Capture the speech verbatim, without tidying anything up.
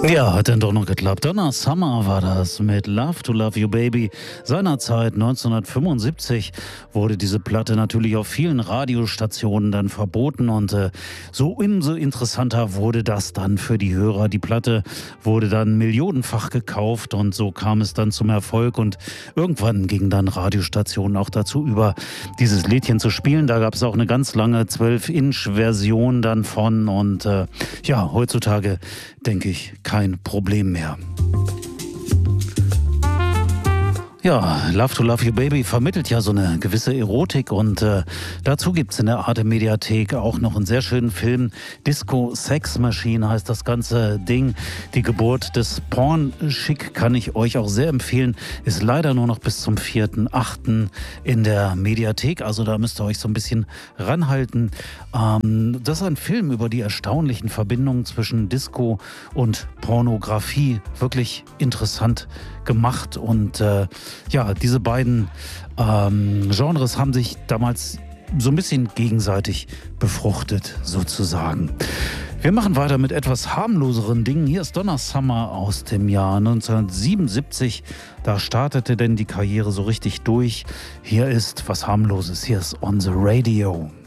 Ja, hat denn doch noch geklappt. Donna Summer war das mit Love to Love You Baby. Seinerzeit neunzehnhundertfünfundsiebzig wurde diese Platte natürlich auf vielen Radiostationen dann verboten und äh, so umso interessanter wurde das dann für die Hörer. Die Platte wurde dann millionenfach gekauft und so kam es dann zum Erfolg und irgendwann gingen dann Radiostationen auch dazu über, dieses Liedchen zu spielen. Da gab es auch eine ganz lange zwölf Inch Version dann von und äh, ja, heutzutage denke ich, kein Problem mehr. Ja, Love to Love You Baby vermittelt ja so eine gewisse Erotik und äh, dazu gibt's in der Arte Mediathek auch noch einen sehr schönen Film. Disco Sex Machine heißt das ganze Ding. Die Geburt des Porn-Schick kann ich euch auch sehr empfehlen. Ist leider nur noch bis zum vierten achten in der Mediathek. Also da müsst ihr euch so ein bisschen ranhalten. Ähm, das ist ein Film über die erstaunlichen Verbindungen zwischen Disco und Pornografie. Wirklich interessant gemacht und äh, ja, diese beiden ähm, Genres haben sich damals so ein bisschen gegenseitig befruchtet, sozusagen. Wir machen weiter mit etwas harmloseren Dingen. Hier ist Donna Summer aus dem Jahr neunzehnhundertsiebenundsiebzig. Da startete denn die Karriere so richtig durch. Hier ist was Harmloses. Hier ist On the Radio.